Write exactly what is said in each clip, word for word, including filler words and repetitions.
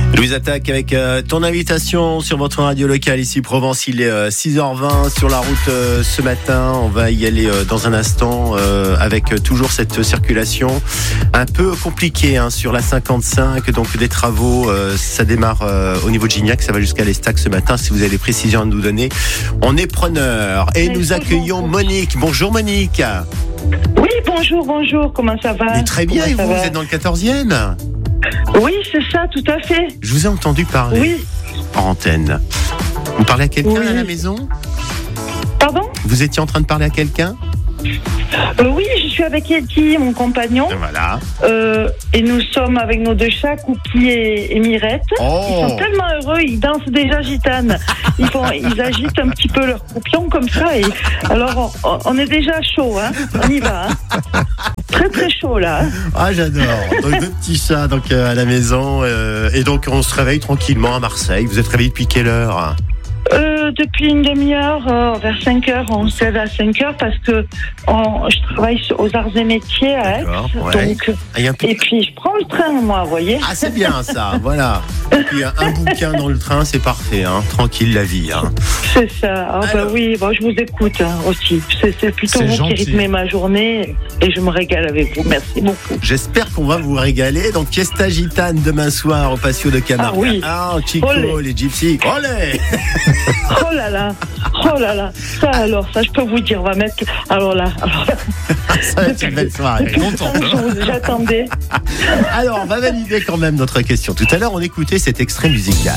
Louise Attaque avec euh, ton invitation sur votre radio locale ici Provence. Il est euh, six heures vingt sur la route euh, ce matin. On va y aller euh, dans un instant euh, avec euh, toujours cette circulation un peu compliquée hein, sur la cinquante-cinq. Donc des travaux, euh, ça démarre euh, au niveau de Gignac, ça va jusqu'à l'Estac ce matin. Si vous avez des précisions à nous donner, on est preneur. Et nous accueillons Monique. Bonjour Monique. Oui, bonjour, bonjour. Comment ça va? Mais très bien, Comment et vous, vous êtes dans le quatorzième? Oui, c'est ça, tout à fait. Je vous ai entendu parler Oui. en antenne. Vous parlez à quelqu'un Oui. à la maison? Pardon? Vous étiez en train de parler à quelqu'un? euh, Oui, je suis avec Yeti, mon compagnon. Voilà. Euh, et nous sommes avec nos deux chats, Cookie et, et Mirette. Oh. Ils sont tellement heureux, ils dansent déjà gitane. Ils, font, ils agitent un petit peu leurs croupions comme ça. Et alors, on, on est déjà chaud, hein. On y va, hein. Très très chaud là. Hein. Ah, j'adore. Donc deux petits chats donc euh, à la maison euh, et donc on se réveille tranquillement à Marseille. Vous êtes réveillé depuis quelle heure? Euh, depuis une demi-heure, euh, vers cinq heures, on se lève à cinq heures parce que on, je travaille aux arts et métiers à Aix. D'accord, ouais. Donc, Ah, y a un peu- et puis je prends le train, moi, vous voyez. Ah, c'est bien ça, voilà. Et puis un, un bouquin dans le train, c'est parfait, hein. Tranquille la vie. Hein. C'est ça. Ah, bah Alors. oui, bon, je vous écoute hein, aussi. C'est, c'est plutôt C'est vous gentil. qui rythmez ma journée et je me régale avec vous. Merci beaucoup. J'espère qu'on va vous régaler. Donc Fiesta Gitane demain soir au Patio de Camargue. Ah oui. Ah, Chico, Olé. les Gypsies. Olé. Oh là là, oh là là. Ça alors, ça je peux vous dire, on va mettre. Alors là, alors là. Ça va être une belle soirée. Depuis le temps que je vous- j'attendais. Alors, on va valider quand même notre question. Tout à l'heure, on écoutait cet extrait musical.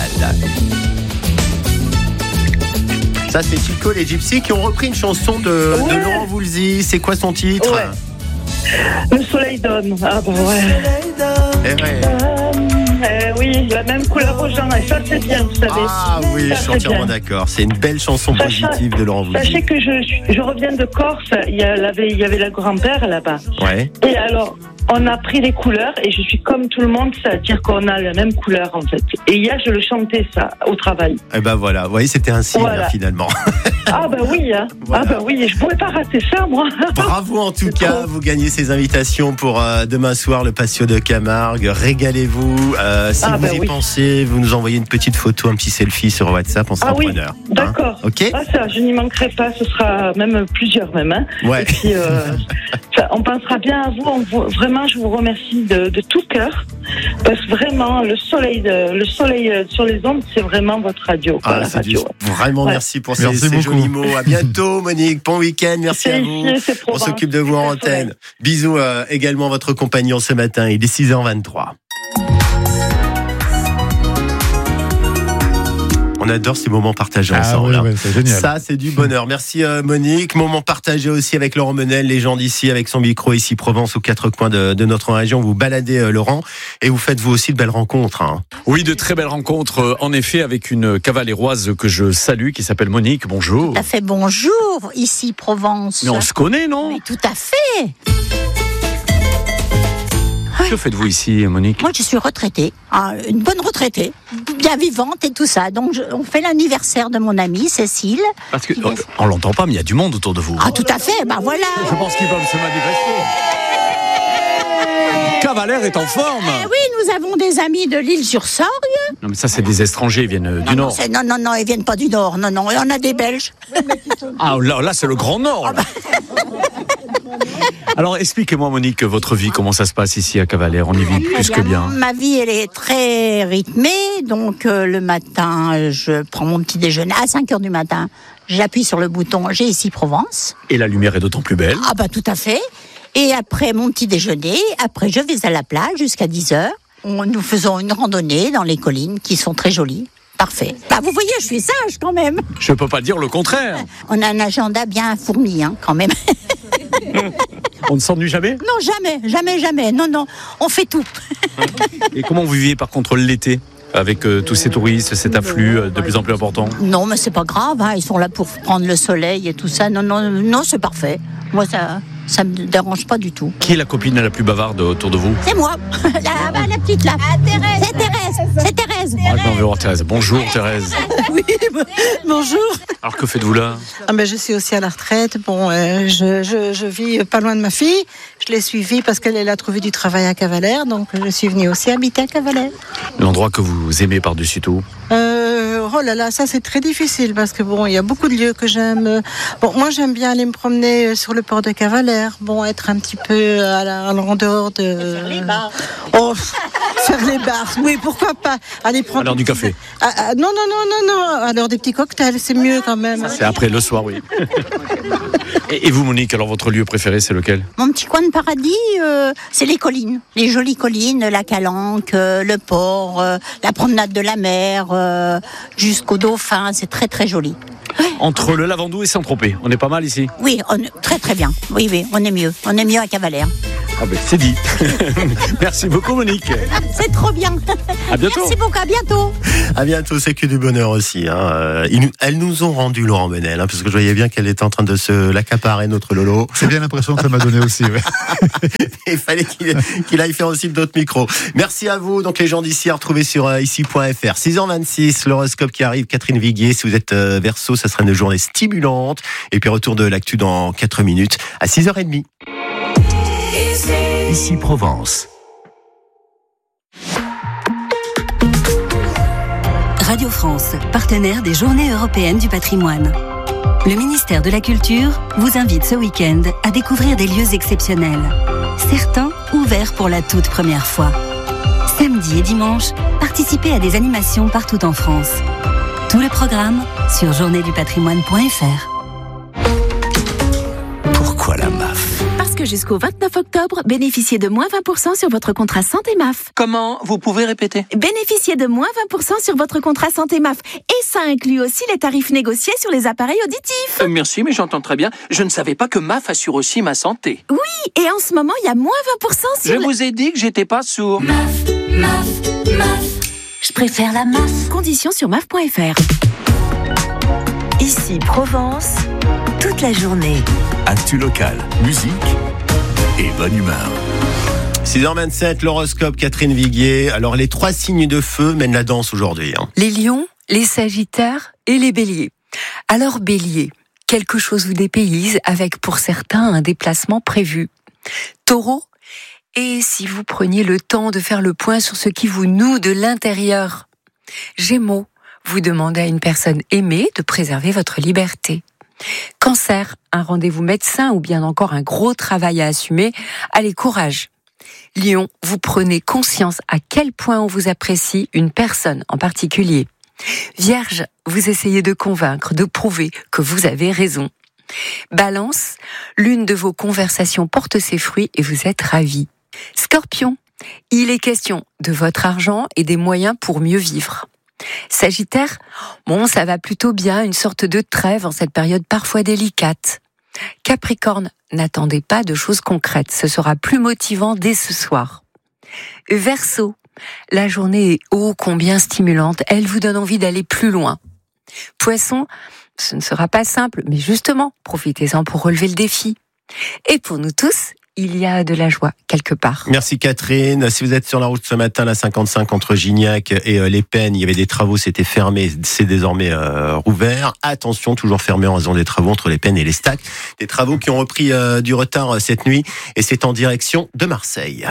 Ça, c'est Chico, les Gypsies qui ont repris une chanson de, Ouais. de Laurent Voulzy. C'est quoi son titre? Ouais. Le soleil donne. Ah bah ouais. Eh ouais. Euh, eh oui, la même couleur aux gens, et ça c'est bien, vous savez. Ah oui, je Ça, suis c'est entièrement bien. d'accord. C'est une belle chanson Sachez- positive de Laurent Voulzy. Sachez que je, suis- je reviens de Corse, il y, a- il y avait, il y avait le grand-père là-bas. Ouais. Et alors, on a pris les couleurs et je suis comme tout le monde, c'est-à-dire qu'on a la même couleur en fait. Et hier, je le chantais ça au travail. Eh ben voilà, vous voyez, c'était un signe Voilà. hein, finalement. Ah bah oui, hein. Voilà. Ah bah oui, je pourrais pas rater ça moi. Bravo en tout C'est cas, trop. vous gagnez ces invitations pour euh, demain soir le Patio de Camargue. Régalez-vous. Euh, si Ah, vous bah y oui. pensez, vous nous envoyez une petite photo, un petit selfie sur WhatsApp, on sera Ah oui, preneur. Hein. d'accord. Ok. Ah ça, je n'y manquerai pas, ce sera même plusieurs même. Hein. Ouais. Et puis, euh, ça, on pensera bien à vous. On vous- Vraiment, je vous remercie de, de tout cœur. Parce que vraiment, le soleil, de- le soleil euh, sur les ondes, c'est vraiment votre radio. quoi, Ah, la c'est radio. du- Vraiment Ouais. merci pour ces, Merci ces beaucoup. jolis mots. À bientôt Monique, bon week-end, merci à C'est vous. ici, c'est On Provence. s'occupe de vous en C'est le antenne. soleil. Bisous euh, également à votre compagnon ce matin, il est six heures vingt-trois. On adore ces moments partagés Ah ensemble. oui, hein. ouais, c'est génial. Ça, c'est du bonheur. Merci euh, Monique. Moment partagé aussi avec Laurent Menel, les gens d'ici, avec son micro ici Provence, aux quatre coins de, de notre région. Vous baladez euh, Laurent et vous faites vous aussi de belles rencontres. Hein. Oui, de très belles rencontres, euh, en effet, avec une cavaléroise que je salue, qui s'appelle Monique. Bonjour. Tout à fait, bonjour, ici Provence. Mais on se connaît, non? Mais tout à fait. Que faites-vous ici, Monique? Moi, je suis retraitée, hein, une bonne retraitée, bien vivante et tout ça. Donc, je- on fait l'anniversaire de mon amie Cécile. Parce que Qui euh, laisse- on l'entend pas, mais il y a du monde autour de vous. Ah, tout à fait, bah voilà. Je pense qu'ils peuvent se manifester. Cavalaire est en forme. Eh oui, nous avons des amis de l'île-sur-Sorgue. Non, mais ça, c'est des étrangers, ils viennent euh, du Non, Nord. c'est- non, non, non, ils viennent pas du Nord. Non, non, et on a des Belges. Ah, là, là c'est le Grand Nord. là. Alors, expliquez-moi, Monique, votre vie, comment ça se passe ici à Cavalère? On y vit Très plus que bien. Ma vie, elle est très rythmée. Donc, euh, le matin, euh, je prends mon petit déjeuner à cinq heures du matin. J'appuie sur le bouton, j'ai ici Provence. Et la lumière est d'autant plus belle. Ah bah tout à fait. Et après mon petit déjeuner, après je vais à la plage jusqu'à dix heures. On, nous faisons une randonnée dans les collines qui sont très jolies. Parfait. Bah vous voyez, je suis sage quand même. Je peux pas dire le contraire. On a un agenda bien fourni hein, quand même. On ne s'ennuie jamais. Non, jamais, jamais, jamais. Non, non, on fait tout. Et comment vous vivez par contre l'été avec euh, tous ces touristes, cet afflux euh, de plus en plus important? Non, mais c'est pas grave, hein, ils sont là pour prendre le soleil et tout ça. Non, non, non, c'est parfait. Moi, ça, ça me dérange pas du tout. Qui est la copine la plus bavarde autour de vous? C'est moi, la, bah, la petite là. C'est Thérèse, c'est Thérèse. Ah, je m'en veut voir Thérèse. Bonjour Thérèse. Oui, bonjour. Alors que faites-vous là ? Ah ben, je suis aussi à la retraite. Bon, euh, je, je, je vis pas loin de ma fille. Je l'ai suivie parce qu'elle elle a trouvé du travail à Cavalère. Donc je suis venue aussi habiter à Cavalère. L'endroit que vous aimez par-dessus tout ? Euh, oh là là, ça c'est très difficile parce que bon, il y a beaucoup de lieux que j'aime. Bon, moi j'aime bien aller me promener sur le port de Cavalère. Bon, être un petit peu à la, à la rondeur de. Faire les bars. Oh, faire les bars. Oui, pourquoi pas. Aller prendre. À l'heure du café. Ah, ah, non, non, non, non, non. À l'heure des petits cocktails, c'est mieux quand même. C'est après le soir, oui. et, et vous, Monique, alors votre lieu préféré, c'est lequel ? Mon petit coin de paradis, euh, c'est les collines. Les jolies collines, la Calanque, euh, le port, euh, la promenade de la mer, euh, jusqu'au Dauphin. C'est très, très joli. Entre le Lavandou et Saint-Tropez, on est pas mal ici ? Oui, on, très, très bien. Oui, oui, on est mieux. On est mieux à Cavalère. Ah ben, c'est dit. Merci beaucoup, Monique. C'est trop bien. À bientôt. Merci beaucoup, à bientôt. À bientôt, c'est que du bonheur aussi. Hein. Euh, ils nous, elles nous ont rendu Laurent Benel, hein, parce que je voyais bien qu'elle était en train de se l'accaparer, notre Lolo. C'est bien l'impression que ça m'a donné aussi. Ouais. Il fallait qu'il, qu'il aille faire aussi d'autres micros. Merci à vous. Donc les gens d'ici à retrouver sur euh, ici point f r. six heures vingt-six, l'horoscope qui arrive. Catherine Viguier, si vous êtes euh, Verseau, ça sera une journée stimulante. Et puis retour de l'actu dans quatre minutes à six heures trente. Ici Provence. Radio France, partenaire des Journées européennes du patrimoine. Le ministère de la Culture vous invite ce week-end à découvrir des lieux exceptionnels. Certains ouverts pour la toute première fois. Samedi et dimanche, participez à des animations partout en France. Tous les programmes sur journée du patrimoine point f r. Pourquoi la M A F ? Parce que jusqu'au vingt-neuf octobre, bénéficiez de moins vingt pour cent sur votre contrat santé M A F. Comment ? Vous pouvez répéter ? Bénéficiez de moins vingt pour cent sur votre contrat santé M A F. Et ça inclut aussi les tarifs négociés sur les appareils auditifs. Euh, merci, mais j'entends très bien. Je ne savais pas que M A F assure aussi ma santé. Oui, et en ce moment, il y a moins vingt pour cent sur... Je le... vous ai dit que j'étais pas sourd. M A F, M A F, M A F. Je préfère la M A F. Conditions sur M A F point f r. Ici Provence, toute la journée. Actu local, musique et bonne humeur. six heures vingt-sept, l'horoscope, Catherine Viguier. Alors, les trois signes de feu mènent la danse aujourd'hui. Hein. Les lions, les sagittaires et les béliers. Alors, bélier, quelque chose vous dépayse avec pour certains un déplacement prévu. Taureau, et si vous preniez le temps de faire le point sur ce qui vous noue de l'intérieur. Gémeaux, vous demandez à une personne aimée de préserver votre liberté. Cancer, un rendez-vous médecin ou bien encore un gros travail à assumer. Allez, courage. Lion, vous prenez conscience à quel point on vous apprécie une personne en particulier. Vierge, vous essayez de convaincre, de prouver que vous avez raison. Balance, l'une de vos conversations porte ses fruits et vous êtes ravi. Scorpion, il est question de votre argent et des moyens pour mieux vivre. Sagittaire, bon, ça va plutôt bien, une sorte de trêve en cette période parfois délicate. Capricorne, n'attendez pas de choses concrètes, ce sera plus motivant dès ce soir. Verseau, la journée est ô combien stimulante, elle vous donne envie d'aller plus loin. Poisson, ce ne sera pas simple, mais justement, profitez-en pour relever le défi. Et pour nous tous, il y a de la joie quelque part. Merci Catherine. Si vous êtes sur la route ce matin, la cinquante-cinq entre Gignac et euh, Les Pennes, il y avait des travaux, c'était fermé, c'est désormais euh, rouvert. Attention, toujours fermé en raison des travaux entre Les Pennes et les Stacks. Des travaux qui ont repris euh, du retard euh, cette nuit et c'est en direction de Marseille.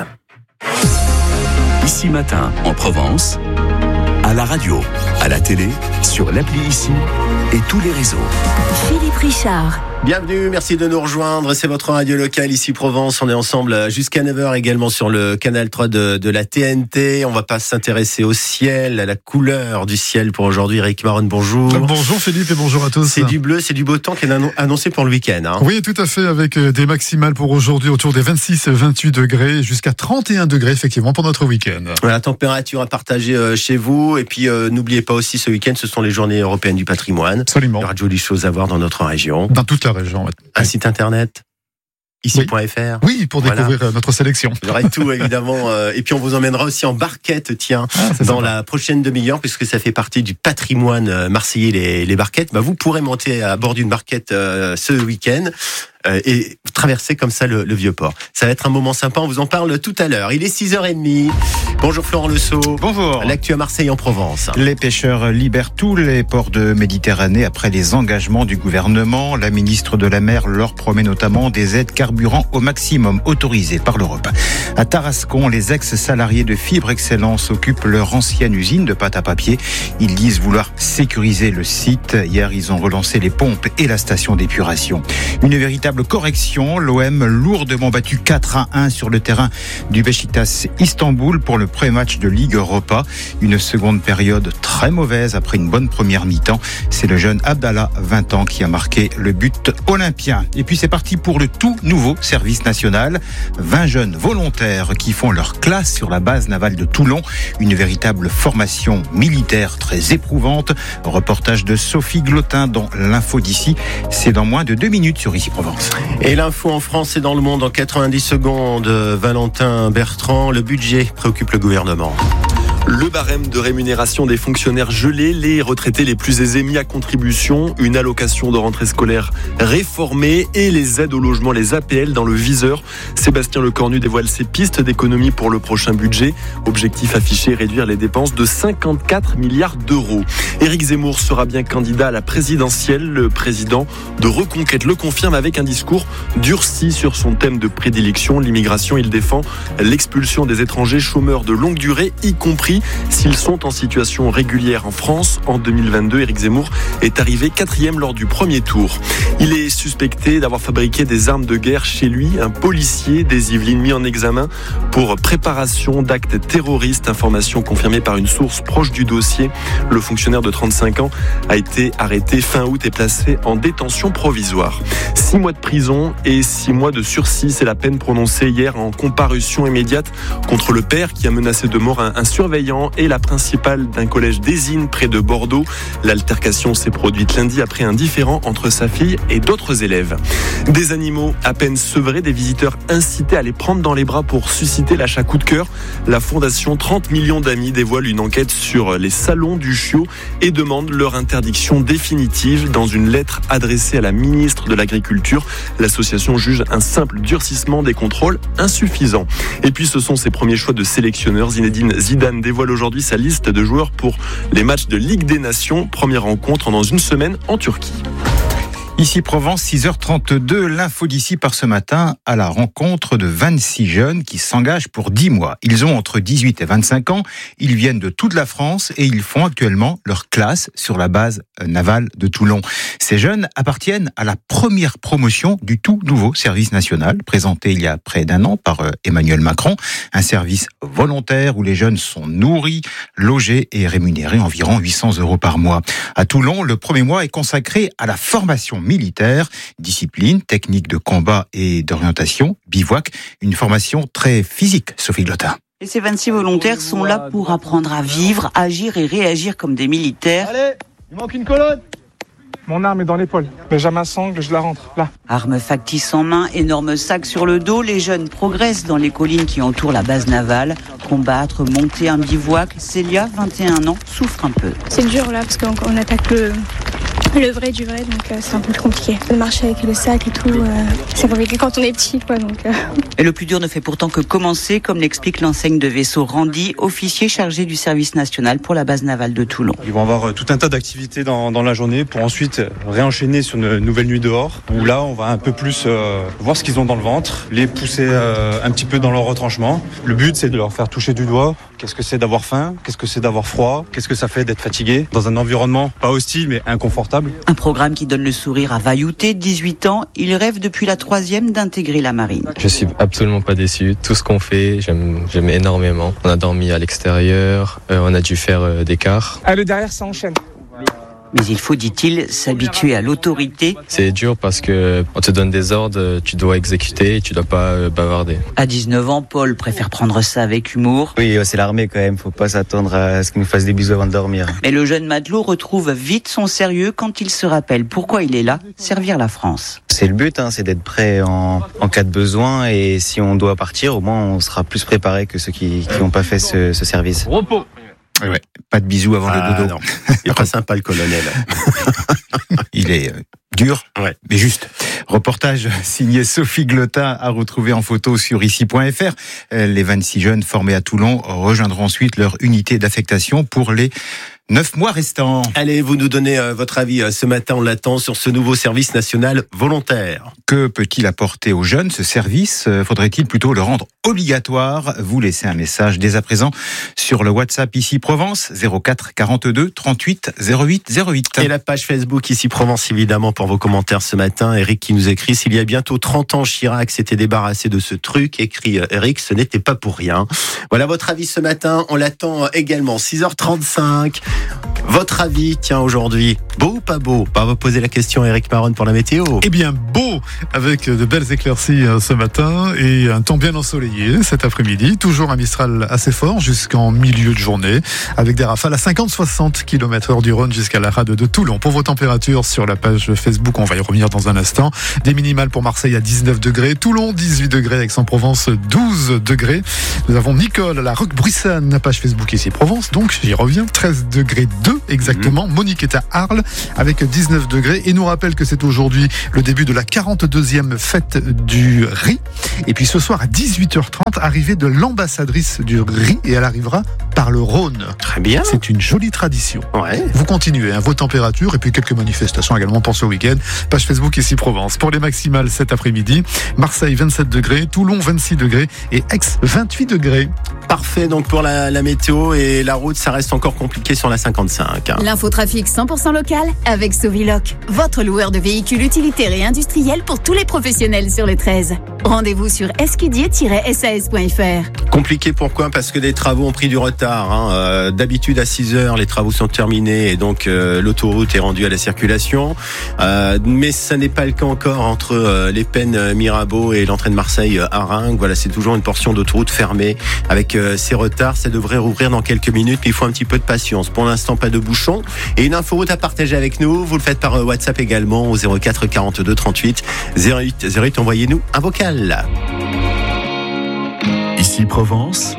Ici matin, en Provence, à la radio, à la télé, sur l'appli Ici et tous les réseaux. Philippe Richard. Bienvenue, merci de nous rejoindre. C'est votre radio locale ici Provence. On est ensemble jusqu'à neuf heures également sur le canal trois de, de la T N T. On va pas s'intéresser au ciel, à la couleur du ciel pour aujourd'hui. Eric Maron, bonjour. Bonjour Philippe et bonjour à tous. C'est du bleu, c'est du beau temps qui est annoncé pour le week-end. Hein. Oui, tout à fait, avec des maximales pour aujourd'hui autour des vingt-six à vingt-huit degrés jusqu'à trente et un degrés effectivement pour notre week-end. La température à partager chez vous. Et puis euh, n'oubliez pas aussi ce week-end, ce sont les journées européennes du patrimoine. Absolument. Il y aura de jolies choses à voir dans notre région. Dans toute la région. Ouais. Un site internet ici point f r. Oui, pour découvrir voilà. notre sélection. Il y aura tout évidemment. Et puis on vous emmènera aussi en barquette, tiens, ah, dans sympa. La prochaine demi-heure, puisque ça fait partie du patrimoine marseillais, les, les barquettes. Bah, vous pourrez monter à bord d'une barquette euh, ce week-end. euh, et traverser comme ça le, le Vieux-Port. Ça va être un moment sympa, on vous en parle tout à l'heure. Il est six heures trente. Bonjour Florent Le Sceau. Bonjour. L'actu à Marseille en Provence. Les pêcheurs libèrent tous les ports de Méditerranée après les engagements du gouvernement. La ministre de la Mer leur promet notamment des aides carburant au maximum autorisées par l'Europe. À Tarascon, les ex-salariés de Fibre Excellence occupent leur ancienne usine de pâte à papier. Ils disent vouloir sécuriser le site. Hier, ils ont relancé les pompes et la station d'épuration. Une véritable correction. L'O M lourdement battu quatre à un sur le terrain du Beşiktaş Istanbul pour le premier match de Ligue Europa. Une seconde période très mauvaise après une bonne première mi-temps. C'est le jeune Abdallah, vingt ans, qui a marqué le but olympien. Et puis c'est parti pour le tout nouveau service national. vingt jeunes volontaires qui font leur classe sur la base navale de Toulon. Une véritable formation militaire très éprouvante. Reportage de Sophie Glotin dans l'info d'ici. C'est dans moins de deux minutes sur Ici Provence. Et l'info en France et dans le monde en quatre-vingt-dix secondes. Valentin Bertrand, le budget préoccupe le gouvernement. Le barème de rémunération des fonctionnaires gelé, les retraités les plus aisés mis à contribution, une allocation de rentrée scolaire réformée et les aides au logement, les A P L dans le viseur. Sébastien Lecornu dévoile ses pistes d'économie pour le prochain budget. Objectif affiché, réduire les dépenses de cinquante-quatre milliards d'euros. Éric Zemmour sera bien candidat à la présidentielle. Le président de Reconquête le confirme avec un discours durci sur son thème de prédilection, l'immigration. Il défend l'expulsion des étrangers chômeurs de longue durée, y compris s'ils sont en situation régulière en France. En deux mille vingt-deux, Éric Zemmour est arrivé quatrième lors du premier tour. Il est suspecté d'avoir fabriqué des armes de guerre chez lui. Un policier des Yvelines mis en examen pour préparation d'actes terroristes. Information confirmée par une source proche du dossier. Le fonctionnaire de trente-cinq ans a été arrêté fin août et placé en détention provisoire. Six mois de prison et six mois de sursis, c'est la peine prononcée hier en comparution immédiate contre le père qui a menacé de mort un, un surveillant et la principale d'un collège d'Ezine près de Bordeaux. L'altercation s'est produite lundi après un différend entre sa fille et d'autres élèves. Des animaux à peine sevrés, des visiteurs incités à les prendre dans les bras pour susciter l'achat coup de cœur. La fondation trente millions d'amis dévoile une enquête sur les salons du chiot et demande leur interdiction définitive. Dans une lettre adressée à la ministre de l'Agriculture, l'association juge un simple durcissement des contrôles insuffisant. Et puis ce sont ses premiers choix de sélectionneurs. Zinedine Zidane dévoile aujourd'hui sa liste de joueurs pour les matchs de Ligue des Nations. Première rencontre dans une semaine en Turquie. Ici Provence, six heures trente-deux, l'info d'ici part ce matin à la rencontre de vingt-six jeunes qui s'engagent pour dix mois. Ils ont entre dix-huit et vingt-cinq ans, ils viennent de toute la France et ils font actuellement leur classe sur la base navale de Toulon. Ces jeunes appartiennent à la première promotion du tout nouveau service national, présenté il y a près d'un an par Emmanuel Macron. Un service volontaire où les jeunes sont nourris, logés et rémunérés environ huit cents euros par mois. À Toulon, le premier mois est consacré à la formation militaire, discipline, technique de combat et d'orientation, bivouac, une formation très physique, Sophie Glotin. Et ces vingt-six volontaires sont là pour apprendre à vivre, agir et réagir comme des militaires. Allez, il manque une colonne. Mon arme est dans l'épaule, mais j'ai ma sangle, je la rentre, là. Armes factices en main, énorme sac sur le dos, les jeunes progressent dans les collines qui entourent la base navale. Combattre, monter un bivouac, Célia, vingt et un ans, souffre un peu. C'est dur là, parce qu'on attaque le... le vrai du vrai, donc euh, c'est un peu plus compliqué. Le marcher avec le sac et tout, euh, c'est compliqué quand on est petit, quoi. Donc, euh... Et le plus dur ne fait pourtant que commencer, comme l'explique l'enseigne de vaisseau Randy, officier chargé du service national pour la base navale de Toulon. Ils vont avoir tout un tas d'activités dans, dans la journée pour ensuite réenchaîner sur une nouvelle nuit dehors, où là on va un peu plus euh, voir ce qu'ils ont dans le ventre, les pousser euh, un petit peu dans leur retranchement. Le but c'est de leur faire toucher du doigt qu'est-ce que c'est d'avoir faim, qu'est-ce que c'est d'avoir froid, qu'est-ce que ça fait d'être fatigué dans un environnement pas hostile mais inconfortable. Un programme qui donne le sourire à Vaillouté, dix-huit ans, il rêve depuis la troisième d'intégrer la marine. Je suis absolument pas déçu, tout ce qu'on fait, j'aime, j'aime énormément. On a dormi à l'extérieur, euh, on a dû faire euh, des quarts. Allez, derrière ça enchaîne. Mais il faut, dit-il, s'habituer à l'autorité. C'est dur parce que on te donne des ordres, tu dois exécuter et tu dois pas bavarder. À dix-neuf ans, Paul préfère prendre ça avec humour. Oui, c'est l'armée quand même, faut pas s'attendre à ce qu'il nous fasse des bisous avant de dormir. Mais le jeune matelot retrouve vite son sérieux quand il se rappelle pourquoi il est là, servir la France. C'est le but, hein, c'est d'être prêt en, en cas de besoin et si on doit partir, au moins on sera plus préparé que ceux qui n'ont pas fait ce, ce service. Repos. Ouais, ouais, pas de bisous avant ah, le dodo. Non. Il est pas sympa le colonel. Il est Dur, ouais. mais juste. Reportage signé Sophie Glotin à retrouver en photo sur ici point f r. Les vingt-six jeunes formés à Toulon rejoindront ensuite leur unité d'affectation pour les neuf mois restants. Allez, vous nous donnez euh, votre avis euh, ce matin, on l'attend, sur ce nouveau service national volontaire. Que peut-il apporter aux jeunes, ce service ? Faudrait-il plutôt le rendre obligatoire ? Vous laissez un message dès à présent sur le WhatsApp Ici Provence, zéro quatre quarante-deux trente-huit zéro huit zéro huit. Et la page Facebook Ici Provence, évidemment, pour vos commentaires ce matin. Eric qui nous écrit: s'il y a bientôt trente ans, Chirac s'était débarrassé de ce truc. Écrit Eric, ce n'était pas pour rien. Voilà votre avis ce matin, on l'attend également. six heures trente-cinq. Votre avis, tiens, aujourd'hui, beau ou pas beau ? On va poser la question à Eric Maron pour la météo. Eh bien, beau, avec de belles éclaircies ce matin et un temps bien ensoleillé cet après-midi. Toujours un Mistral assez fort jusqu'en milieu de journée, avec des rafales à cinquante à soixante kilomètres heure du Rhône jusqu'à la rade de Toulon. Pour vos températures sur la page Facebook, on va y revenir dans un instant. Des minimales pour Marseille à dix-neuf degrés, Toulon dix-huit degrés, Aix-en-Provence douze degrés. Nous avons Nicole à la Roquebrune, page Facebook Ici Provence, donc j'y reviens, treize degrés deux exactement. Mmh. Monique est à Arles avec dix-neuf degrés et nous rappelle que c'est aujourd'hui le début de la quarante-deuxième fête du riz. Et puis ce soir à dix-huit heures trente, arrivée de l'ambassadrice du riz, et elle arrivera par le Rhône. Très bien. C'est une jolie tradition. Ouais. Vous continuez, hein, vos températures et puis quelques manifestations également pour ce week-end. Page Facebook Ici Provence. Pour les maximales cet après-midi, Marseille vingt-sept degrés, Toulon vingt-six degrés et Aix vingt-huit degrés. Parfait, donc pour la, la météo et la route, ça reste encore compliqué sur la cinquante-cinq. L'infotrafic cent pour cent local avec Soviloc, votre loueur de véhicules utilitaires et industriels pour tous les professionnels sur le treize. Rendez-vous sur escudier tiret s a s point f r. Compliqué pourquoi ? Parce que des travaux ont pris du retard. Hein. Euh, d'habitude à six heures, les travaux sont terminés et donc euh, l'autoroute est rendue à la circulation. Euh, mais ça n'est pas le cas encore entre euh, les Pennes Mirabeau et l'entrée de Marseille à Aringues. Voilà, c'est toujours une portion d'autoroute fermée avec euh, ces retards. Ça devrait rouvrir dans quelques minutes, mais il faut un petit peu de patience. Pour l'instant, pas de bouchons. Et une inforoute à partager avec nous. Vous le faites par WhatsApp également au zéro quatre quarante-deux trente-huit zéro huit zéro huit. Envoyez-nous un vocal. Ici Provence.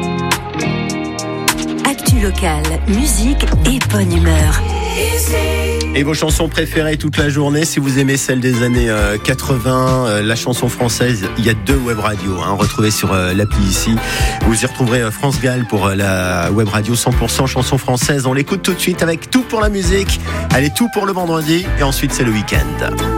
Actu locale, musique et bonne humeur. Et vos chansons préférées toute la journée, si vous aimez celles des années euh, quatre-vingts, euh, la chanson française, il y a deux web radios, hein, retrouvez sur euh, l'appli ici. Vous y retrouverez euh, France Gall pour euh, la web radio cent pour cent chanson française. On l'écoute tout de suite avec Tout pour la musique. Allez, tout pour le vendredi et ensuite c'est le week-end.